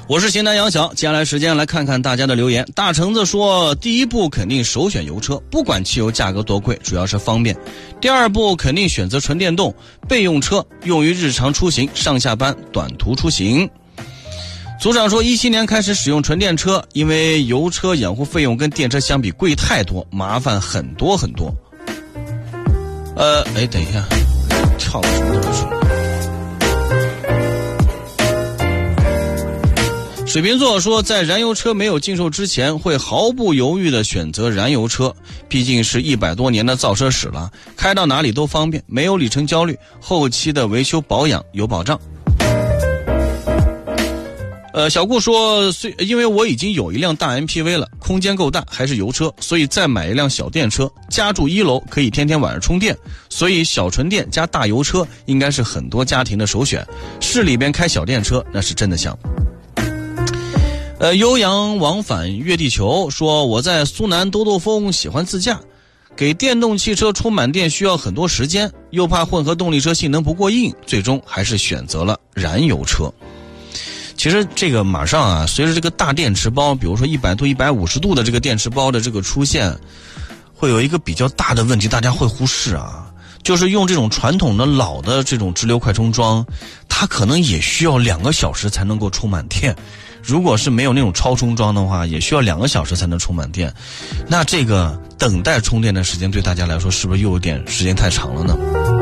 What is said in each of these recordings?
我是咸南杨晓，接下来时间来看看大家的留言。大橙子说，第一步肯定首选油车，不管汽油价格多贵，主要是方便。第二步肯定选择纯电动备用车，用于日常出行、上下班、短途出行。组长说，17年开始使用纯电车，因为油车养护费用跟电车相比贵太多，麻烦很多很多。等一下，跳了什么都不说。水瓶座说，在燃油车没有禁售之前，会毫不犹豫地选择燃油车，毕竟是100多年的造车史了，开到哪里都方便，没有里程焦虑，后期的维修保养有保障。小顾说，因为我已经有一辆大 MPV 了，空间够大，还是油车，所以再买一辆小电车，家住1楼，可以天天晚上充电，所以小纯电加大油车应该是很多家庭的首选。市里边开小电车那是真的香。悠扬往返月地球说，我在苏南兜兜风，喜欢自驾，给电动汽车充满电需要很多时间，又怕混合动力车性能不过硬，最终还是选择了燃油车。其实这个马上啊，随着这个大电池包，比如说100度、150度的这个电池包的这个出现，会有一个比较大的问题，大家会忽视啊，就是用这种传统的老的这种直流快充桩，它可能也需要2个小时才能够充满电。如果是没有那种超充桩的话，也需要2个小时才能充满电。那这个等待充电的时间对大家来说，是不是又有点时间太长了呢？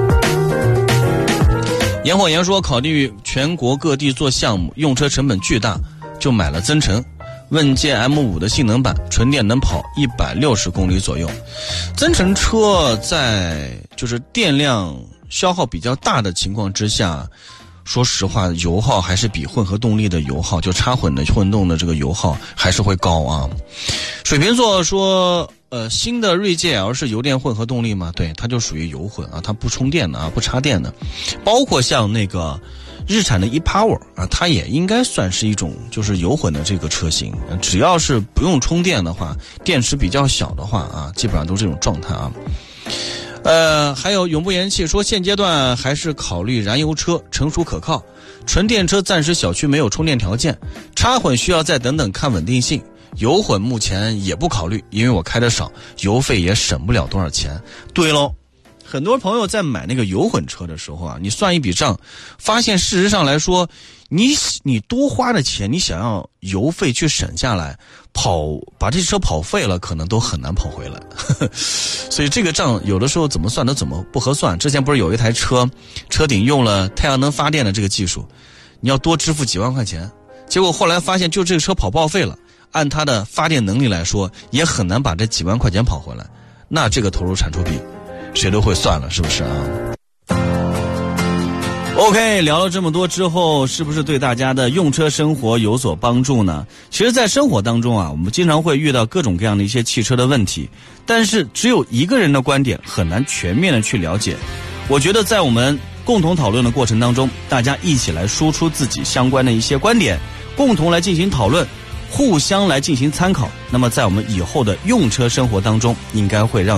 严火炎说，考虑全国各地做项目，用车成本巨大，就买了增程。问界 M5 的性能版，纯电能跑160公里左右。增程车在就是电量消耗比较大的情况之下，说实话，油耗还是比混合动力的油耗，就插混动的这个油耗还是会高啊。水瓶座说，新的锐界 L 是油电混合动力吗？对，它就属于油混啊，它不充电的啊，不插电的。包括像那个日产的 ePower 啊，它也应该算是一种就是油混的这个车型。只要是不用充电的话，电池比较小的话啊，基本上都是这种状态啊。还有永不言弃说，现阶段还是考虑燃油车，成熟可靠。纯电车暂时小区没有充电条件，插混需要再等等看稳定性。油混目前也不考虑，因为我开的少，油费也省不了多少钱。对喽，很多朋友在买那个油混车的时候啊，你算一笔账，发现事实上来说，你多花的钱，你想要油费去省下来，把这车跑废了，可能都很难跑回来。所以这个账有的时候怎么算都怎么不合算。之前不是有一台车顶用了太阳能发电的这个技术，你要多支付几万块钱，结果后来发现就这个车跑报废了，按它的发电能力来说，也很难把这几万块钱跑回来。那这个投入产出比谁都会算了，是不是啊？OK， 聊了这么多之后，是不是对大家的用车生活有所帮助呢？其实在生活当中啊，我们经常会遇到各种各样的一些汽车的问题，但是只有一个人的观点很难全面的去了解。我觉得在我们共同讨论的过程当中，大家一起来输出自己相关的一些观点，共同来进行讨论，互相来进行参考，那么在我们以后的用车生活当中，应该会让